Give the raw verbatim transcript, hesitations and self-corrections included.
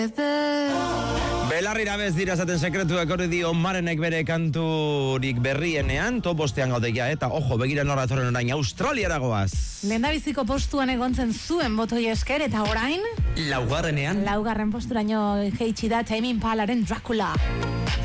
Belarrira bez dira zaten sekretuak hori dio Marenek bere kanturik berrienean, top bostean gaudeia, eta ojo, begira norra torren orain Australiara goaz. Lehendabiziko postuan egontzen zuen botoi esker, eta orain? Laugarrenean. Laugarren posturaino jeitsi da Tame Impalaren Dracula.